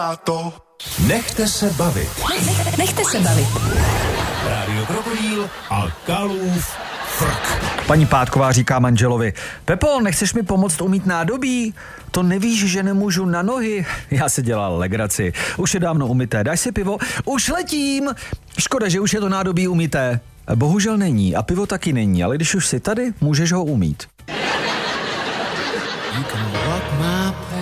Nechte se bavit. Nechte se bavit. Rádio Krokodýl a Kalův frk. Paní Pátková říká manželovi: Pepo, nechceš mi pomoct umýt nádobí? To nevíš, že nemůžu na nohy? Já si dělal legraci. Už je dávno umyté, dáš si pivo? Už letím! Škoda, že už je to nádobí umyté. Bohužel není a pivo taky není, ale když už jsi tady, můžeš ho umýt. You can walk my